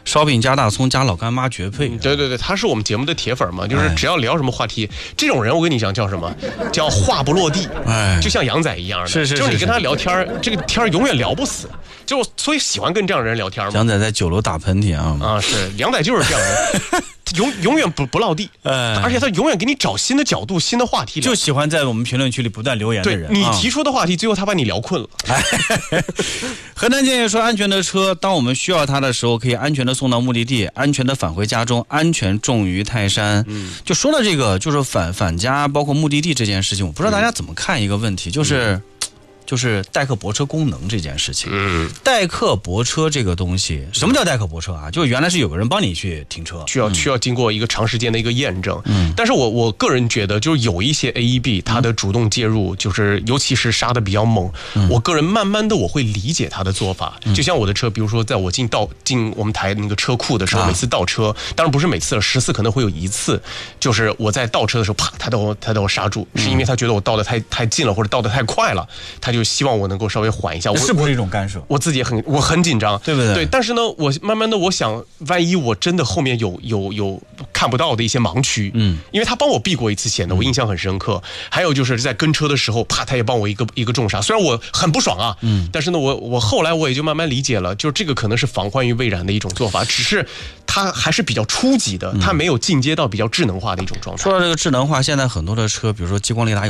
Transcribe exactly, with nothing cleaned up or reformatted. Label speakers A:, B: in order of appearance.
A: 烧饼加大葱加老干妈绝配。
B: 嗯、对对对，他是我们节目的铁粉嘛，就是只要聊什么话题，这种人我跟你讲叫什么？叫话不落地，哎，就像杨仔一样的，
A: 是是是，
B: 就是你跟他聊天，这个天永远聊不死，就所以喜欢跟这样的人聊天嘛。
A: 杨仔在九楼打喷嚏啊！
B: 啊，是杨仔就是这样的。永永远不不落地，呃，而且他永远给你找新的角度、新的话题，
A: 就喜欢在我们评论区里不断留言的人。
B: 对，你提出的话题，最后他把你聊困了。
A: 河南建议说，安全的车，当我们需要它的时候，可以安全的送到目的地，安全的返回家中，安全重于泰山。嗯，就说了这个，就是返返家，包括目的地这件事情，我不知道大家怎么看一个问题，就是。嗯就是代客泊车功能这件事情，嗯，代客泊车这个东西，什么叫代客泊车啊？就原来是有个人帮你去停车，
B: 需要、嗯、需要经过一个长时间的一个验证。嗯，但是我我个人觉得，就是有一些 A E B 它的主动介入，嗯、就是尤其是杀的比较猛、嗯，我个人慢慢的我会理解他的做法。嗯、就像我的车，比如说在我进倒进我们台那个车库的时候，啊、每次倒车，当然不是每次了，十次可能会有一次，就是我在倒车的时候，啪，他都他都刹住，嗯、是因为他觉得我倒的太太近了，或者倒的太快了，他就。就希望我能够稍微缓一下，我
A: 是不是一种干涉？
B: 我自己也很我很紧张，
A: 对不对？
B: 对，但是呢，我慢慢的我想，万一我真的后面有有有看不到的一些盲区，嗯，因为他帮我避过一次险的，我印象很深刻。嗯、还有就是在跟车的时候，啪，他也帮我一个一个重刹，虽然我很不爽啊，嗯，但是呢，我我后来我也就慢慢理解了，就是这个可能是防患于未然的一种做法，只是它还是比较初级的，它没有进阶到比较智能化的一种状态。
A: 说到这个智能化，现在很多的车，比如说激光雷达。